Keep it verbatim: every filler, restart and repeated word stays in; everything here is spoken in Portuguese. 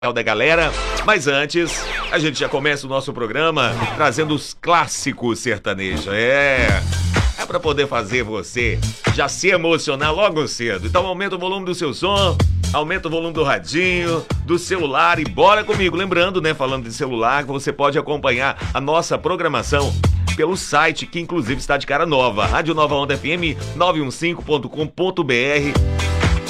da galera, mas antes a gente já começa o nosso programa trazendo os clássicos sertanejos. É, é para poder fazer você já se emocionar logo cedo. Então aumenta o volume do seu som, aumenta o volume do radinho, do celular e bora comigo. Lembrando, né, falando de celular, que você pode acompanhar a nossa programação pelo site, que inclusive está de cara nova, rádio nova onda f m nove um cinco ponto com ponto b r.